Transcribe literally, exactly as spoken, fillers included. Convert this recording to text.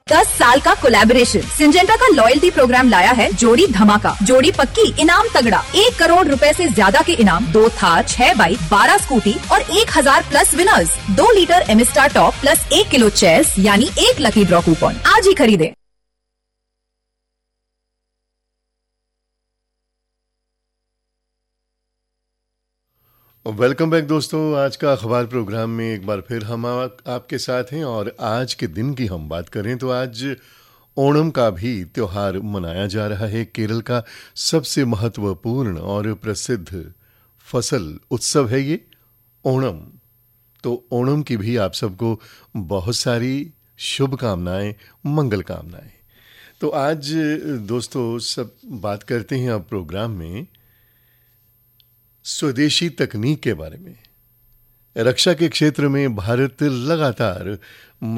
दस साल का कोलैबोरेशन। सिंजेंटा का लॉयल्टी प्रोग्राम लाया है जोड़ी धमाका, जोड़ी पक्की, इनाम तगड़ा। एक करोड़ रुपए से ज्यादा के इनाम, दो थार, छह बाइक, बारह स्कूटी और एक हजार प्लस विनर्स। दो लीटर एमिस्टार टॉप प्लस एक किलो चेस यानी एक लकी ड्रॉ कूपन। आज ही खरीदे। वेलकम बैक दोस्तों। आज का अखबार प्रोग्राम में एक बार फिर हम आ, आपके साथ हैं और आज के दिन की हम बात करें तो आज ओणम का भी त्योहार मनाया जा रहा है। केरल का सबसे महत्वपूर्ण और प्रसिद्ध फसल उत्सव है ये ओणम। तो ओणम की भी आप सबको बहुत सारी शुभकामनाएं, मंगल कामनाएं। तो आज दोस्तों सब बात करते हैं अब प्रोग्राम में स्वदेशी तकनीक के बारे में। रक्षा के क्षेत्र में भारत लगातार